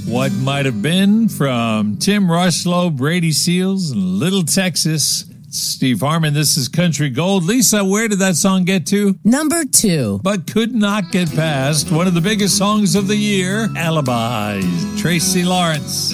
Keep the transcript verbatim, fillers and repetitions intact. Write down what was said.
What Might Have Been from Tim Rushlow, Brady Seals, and Little Texas. Steve Harmon, this is Country Gold. Lisa, where did that song get to? Number two. But could not get past one of the biggest songs of the year, Alibi, Tracy Lawrence.